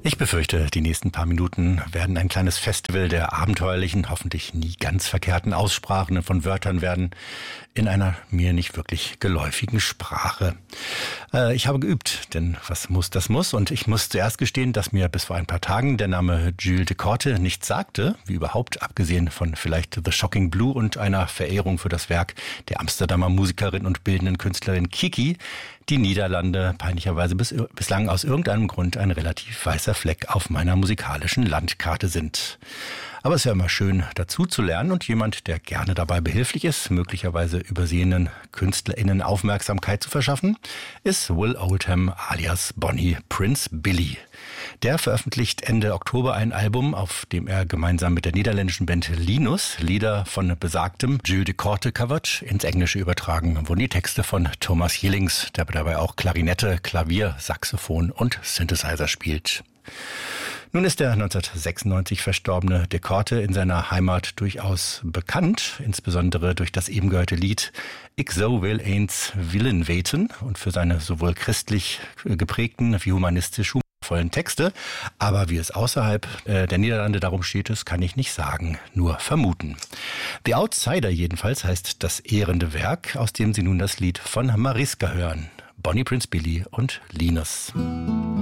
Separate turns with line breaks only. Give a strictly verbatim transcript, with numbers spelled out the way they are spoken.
Ich befürchte, die nächsten paar Minuten werden ein kleines Festival der abenteuerlichen, hoffentlich nie ganz verkehrten Aussprachen von Wörtern werden, in einer mir nicht wirklich geläufigen Sprache. Äh, ich habe geübt, denn was muss, das muss. Und ich muss zuerst gestehen, dass mir bis vor ein paar Tagen der Name Jules de Korte nichts sagte, wie überhaupt, abgesehen von vielleicht The Shocking Blue und einer Verehrung für das Werk der Amsterdamer Musikerin und bildenden Künstlerin Kiki, die Niederlande peinlicherweise bis, bislang aus irgendeinem Grund ein relativ weißer Fleck auf meiner musikalischen Landkarte sind. Aber es ist ja immer schön, dazu zu lernen, und jemand, der gerne dabei behilflich ist, möglicherweise übersehenen KünstlerInnen Aufmerksamkeit zu verschaffen, ist Will Oldham alias Bonnie Prince Billy. Der veröffentlicht Ende Oktober ein Album, auf dem er gemeinsam mit der niederländischen Band Linus Lieder von besagtem Jules de Korte covert. Ins Englische übertragen wurden die Texte von Thomas Jillings, der dabei auch Klarinette, Klavier, Saxophon und Synthesizer spielt. Nun ist der neunzehnhundertsechsundneunzig verstorbene de Korte in seiner Heimat durchaus bekannt, insbesondere durch das eben gehörte Lied Ik zou wel eens willen weten und für seine sowohl christlich geprägten wie humanistisch vollen Texte. Aber wie es außerhalb äh, der Niederlande darum steht, das kann ich nicht sagen, nur vermuten. The Outsider jedenfalls heißt das ehrende Werk, aus dem Sie nun das Lied von Mariska hören. Bonnie Prince Billy und Linus.